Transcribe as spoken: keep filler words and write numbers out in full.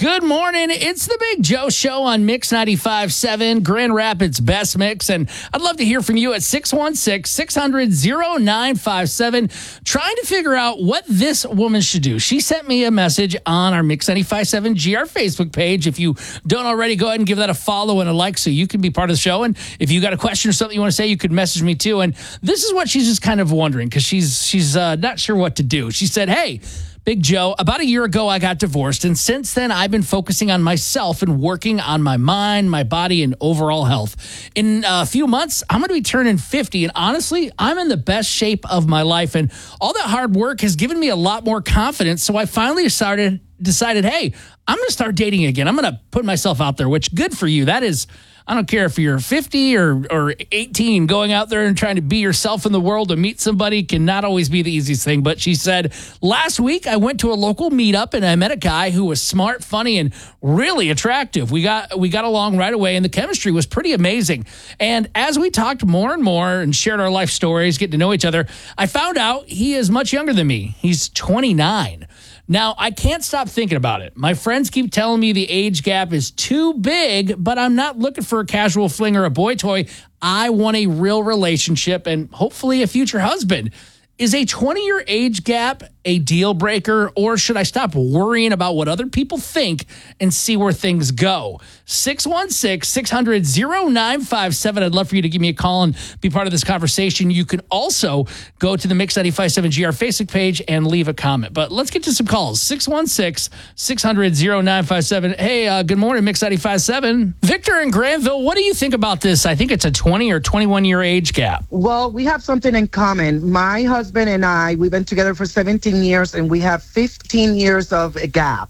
Good morning. It's the Big Joe Show on Mix ninety-five point seven, Grand Rapids Best Mix. And I'd love to hear from you at six one six, six hundred, oh nine five seven, trying to figure out what this woman should do. She sent me a message on our Mix ninety-five point seven G R Facebook page. If you don't already, go ahead and give that a follow and a like so you can be part of the show. And if you got a question or something you want to say, you could message me too. And this is what she's just kind of wondering because she's, she's uh, not sure what to do. She said, hey, Big Joe, about a year ago, I got divorced, and since then, I've been focusing on myself and working on my mind, my body, and overall health. In a few months, I'm going to be turning fifty, and honestly, I'm in the best shape of my life, and all that hard work has given me a lot more confidence, so I finally started, decided, hey, I'm going to start dating again. I'm going to put myself out there, which good for you. That is... I don't care if you're fifty or, or eighteen, going out there and trying to be yourself in the world to meet somebody can not always be the easiest thing. But she said, last week I went to a local meetup and I met a guy who was smart, funny, and really attractive. We got we got along right away and the chemistry was pretty amazing. And as we talked more and more and shared our life stories, getting to know each other, I found out he is much younger than me. He's twenty-nine. Now, I can't stop thinking about it. My friends keep telling me the age gap is too big, but I'm not looking for a casual fling or a boy toy. I want a real relationship and hopefully a future husband. Is a twenty-year age gap a deal breaker, or should I stop worrying about what other people think and see where things go? six one six, six hundred, oh nine five seven. I'd love for you to give me a call and be part of this conversation. You can also go to the Mix ninety-five point seven G R Facebook page and leave a comment. But let's get to some calls. six one six, six hundred, oh nine five seven. Hey, uh, good morning, Mix ninety-five point seven. Victor in Granville, what do you think about this? I think it's a twenty or twenty-one year age gap. Well, we have something in common. My husband and I, we've been together for seventeen years, and we have fifteen years of a gap.